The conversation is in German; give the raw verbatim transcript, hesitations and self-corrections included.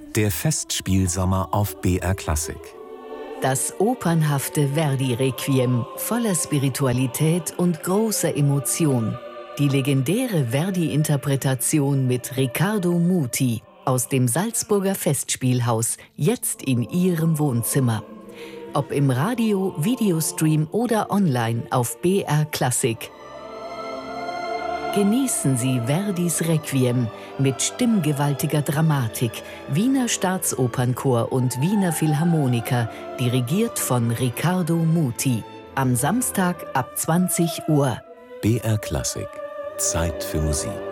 Der Festspielsommer auf B R Klassik. Das opernhafte Verdi-Requiem voller Spiritualität und großer Emotion. Die legendäre Verdi-Interpretation mit Riccardo Muti aus dem Salzburger Festspielhaus, jetzt in Ihrem Wohnzimmer. Ob im Radio, Videostream oder online auf B R Klassik. Genießen Sie Verdis Requiem mit stimmgewaltiger Dramatik, Wiener Staatsopernchor und Wiener Philharmoniker, dirigiert von Riccardo Muti. Am Samstag ab zwanzig Uhr. B R Klassik. Zeit für Musik.